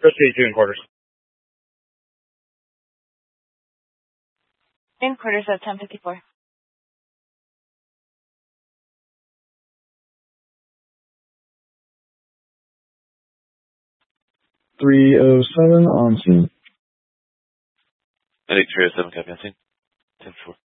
Proceed to in quarters. In quarters at 10:54. 307 on scene. I think 307 copy on scene. 10-4.